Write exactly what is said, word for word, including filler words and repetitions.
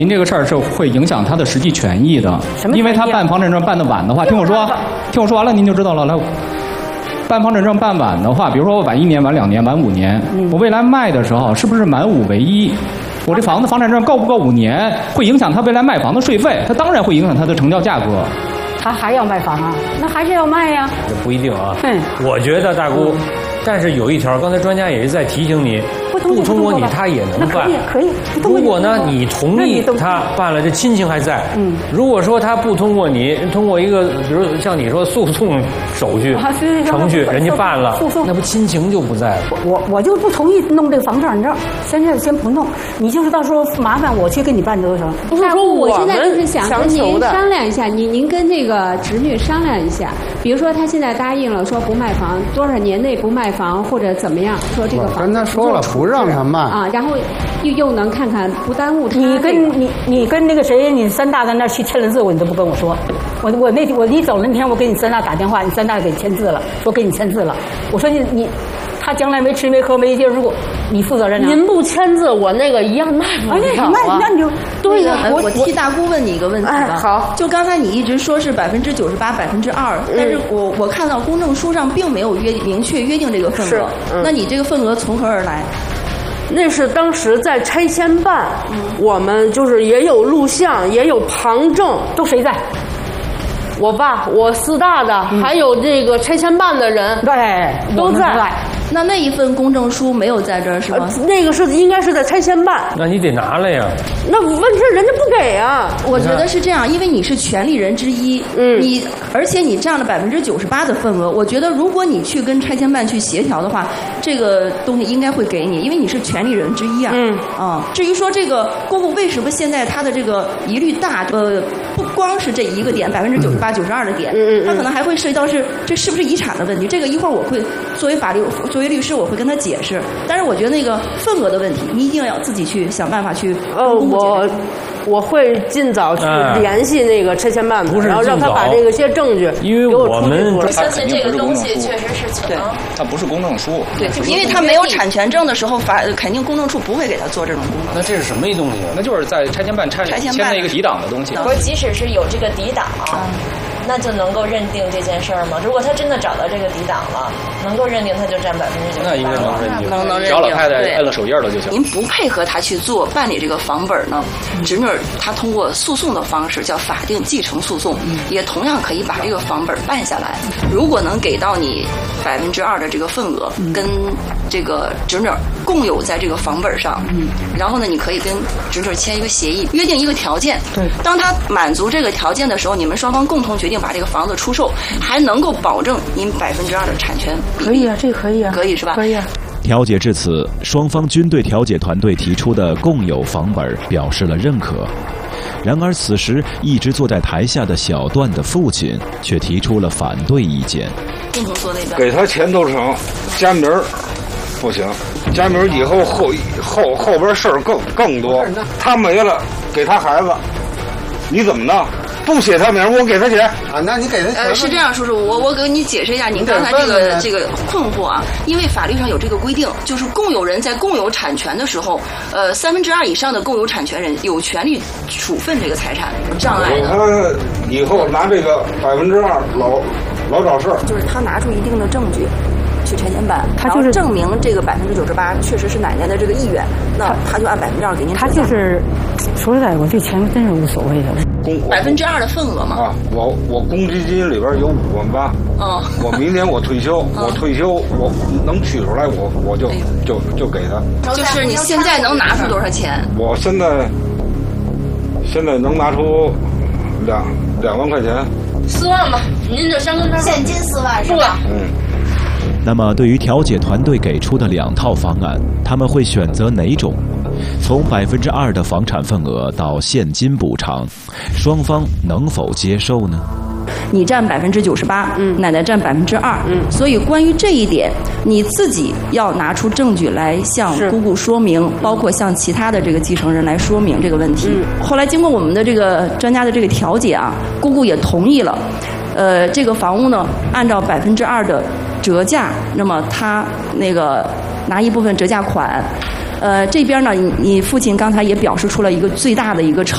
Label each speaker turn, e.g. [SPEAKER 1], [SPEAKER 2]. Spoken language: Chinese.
[SPEAKER 1] 您这个事儿是会影响他的实际权益的，因为他办房产证办得晚的话，听我说，听我说完了您就知道了。来，办房产证办晚的话，比如说我晚一年、晚两年、晚五年，嗯、我未来卖的时候是不是满五为一？我这房子房产证够不够五年，会影响他未来卖房的税费，它当然会影响他的成交价格。
[SPEAKER 2] 他还要卖房啊？那还是要卖呀、啊。
[SPEAKER 3] 这不一定啊。嗯，我觉得大姑。嗯但是有一条，刚才专家也是在提醒你，不通过你他也能办。
[SPEAKER 2] 可以，可以。
[SPEAKER 3] 如果呢你同意他办了，这亲情还在。嗯。如果说他不通过你，通过一个比如像你说诉讼手续、啊、程序，人家办了，那不亲情就不在了。
[SPEAKER 2] 我我就不同意弄这个房产证，现在先不弄，你就是到时候麻烦我去给你办就行。
[SPEAKER 4] 不是说我现在就是想跟您商量一下，您您跟那个侄女商量一下，比如说他现在答应了说不卖房，多少年内不卖房或者怎么样，说这个房
[SPEAKER 5] 跟他说了不让他卖
[SPEAKER 4] 啊，然后又又能看看不耽误他、
[SPEAKER 2] 这个。你跟你你跟那个谁，你三大在那去签了字，我你都不跟我说。我我那我你走了那天，我给你三大打电话，你三大给你签字了，说给你签字了。我说你你。他将来没吃没喝没接触，你负责任啊！
[SPEAKER 6] 您不签字，我那个一样卖不了啊！
[SPEAKER 2] 那你就
[SPEAKER 6] 对呀、
[SPEAKER 7] 那个。我我替大姑问你一个问题吧。
[SPEAKER 6] 哎、好，
[SPEAKER 7] 就刚才你一直说是百分之九十八、百分之二，但是我我看到公证书上并没有约明确约定这个份额。嗯、那你这个份额从何而来？
[SPEAKER 6] 那是当时在拆迁办，嗯、我们就是也有录像，也有旁证，
[SPEAKER 2] 都谁在？
[SPEAKER 6] 我爸、我四大的，嗯、还有这个拆迁办的人，
[SPEAKER 2] 对，
[SPEAKER 6] 都在。
[SPEAKER 7] 那那一份公证书没有在这儿是吗？
[SPEAKER 6] 呃、那个是应该是在拆迁办。
[SPEAKER 3] 那你得拿来呀。
[SPEAKER 6] 那问题是人家不给啊。
[SPEAKER 7] 我觉得是这样，因为你是权利人之一，嗯，你而且你占了百分之九十八的份额，我觉得如果你去跟拆迁办去协调的话，这个东西应该会给你，因为你是权利人之一啊。嗯啊，至于说这个姑姑为什么现在她的这个疑虑大，呃，不光是这一个点，百分之九十八、九十二的点，嗯嗯，它可能还会涉及到是这是不是遗产的问题。这个一会儿我会作为法律作为律师我会跟他解释，但是我觉得那个份额的问题，你一定要自己去想办法去。
[SPEAKER 6] 呃，我我会尽早去联系那个拆迁办的，然后让他把这个些证据
[SPEAKER 3] 因为我们
[SPEAKER 8] 我相信这个东西确实是存
[SPEAKER 1] 档，它不是公证书。
[SPEAKER 7] 对，因为他没有产权证的时候，法肯定公证处不会给他做这种公证。
[SPEAKER 1] 那这是什么东西？那就是在拆迁办拆签的一个抵档的东西。
[SPEAKER 8] 不是，即使是有这个抵档。那就能够认定这件事儿吗？如果他真的找到这个抵档了，能够认定他就占百分之九十八。
[SPEAKER 1] 那应该能认定，
[SPEAKER 7] 能能认定。
[SPEAKER 1] 只要老太太摁了手印了就行。
[SPEAKER 7] 您不配合他去做办理这个房本呢，侄女她通过诉讼的方式叫法定继承诉讼，嗯、也同样可以把这个房本办下来。如果能给到你百分之二的这个份额，嗯、跟这个侄女共有在这个房本上，嗯、然后呢，你可以跟侄女签一个协议，约定一个条件。对，当他满足这个条件的时候，你们双方共同决定把这个房子出售，还能够保证您百分之二的产权。
[SPEAKER 2] 可以啊，这个可以啊，
[SPEAKER 7] 可以是吧？
[SPEAKER 2] 可以啊。
[SPEAKER 9] 调解至此，双方均对调解团队提出的共有房本表示了认可。然而，此时一直坐在台下的小段的父亲却提出了反对意见。
[SPEAKER 7] 共同做那个，
[SPEAKER 5] 给他钱都成，加名儿不行，加名儿以后后后后边事儿更更多。他没了，给他孩子，你怎么弄？不写他名，我给他钱
[SPEAKER 10] 啊？那你给他钱？
[SPEAKER 7] 呃，是这样，叔叔，我我给你解释一下您刚才这个这个困惑啊。因为法律上有这个规定，就是共有人在共有产权的时候，呃，三分之二以上的共有产权人有权利处分这个财产，有障碍的。
[SPEAKER 5] 他以后拿这个百分之二老老找事儿，
[SPEAKER 7] 就是他拿出一定的证据。去拆迁办，
[SPEAKER 2] 他就是
[SPEAKER 7] 证明这个百分之九十八确实是奶奶的这个意愿，那他就按百分之二给您。
[SPEAKER 2] 他就是说实在，我对钱真是无所谓的。
[SPEAKER 7] 百分之二的份额嘛。
[SPEAKER 5] 啊，我我公积金里边有五万八。嗯。我明年我退休，嗯、我退休我能取出来，我我就、哎、就就给他。
[SPEAKER 7] 就是你现在能拿出多少钱？
[SPEAKER 5] 我现在现在能拿出两两万块钱。
[SPEAKER 6] 四万吧，您就先跟他
[SPEAKER 8] 现金四万是吧？
[SPEAKER 5] 嗯。
[SPEAKER 9] 那么，对于调解团队给出的两套方案，他们会选择哪种？从百分之二的房产份额到现金补偿，双方能否接受呢？
[SPEAKER 7] 你占百分之九十八，嗯，奶奶占百分之二，嗯，所以关于这一点，你自己要拿出证据来向姑姑说明，包括向其他的这个继承人来说明这个问题。嗯、后来经过我们的这个专家的这个调解啊，姑姑也同意了，呃，这个房屋呢，按照百分之二的折价，那么他那个拿一部分折价款，呃，这边呢，你你父亲刚才也表示出了一个最大的一个承